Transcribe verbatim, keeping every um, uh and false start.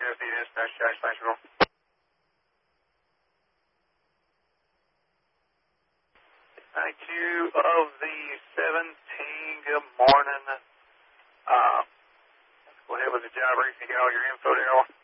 F D dispatch, Josh Nashville. ninety-two of the seventeen, good morning. Uh, let's go ahead with the job brief. You got all your info there.